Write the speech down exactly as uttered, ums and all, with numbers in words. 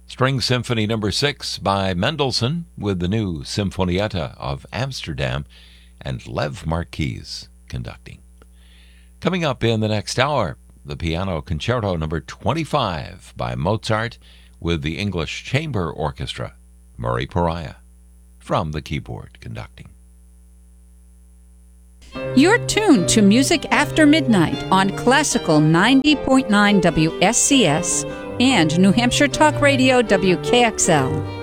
String Symphony Number six by Mendelssohn with the new Sinfonietta of Amsterdam, and Lev Marquis conducting. Coming up in the next hour, the Piano Concerto Number twenty-five by Mozart with the English Chamber Orchestra, Murray Pariah from the keyboard conducting. You're tuned to Music After Midnight on Classical ninety point nine W S C S and New Hampshire Talk Radio W K X L.